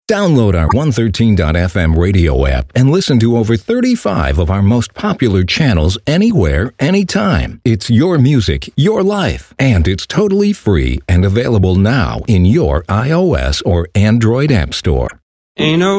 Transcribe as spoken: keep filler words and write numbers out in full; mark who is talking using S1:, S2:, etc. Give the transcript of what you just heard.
S1: Download our one thirteen dot f m radio app and listen to over thirty-five of our most popular channels anywhere, anytime. It's your music, your life, and it's totally free and available now in your iOS or Android app store.
S2: Ain't no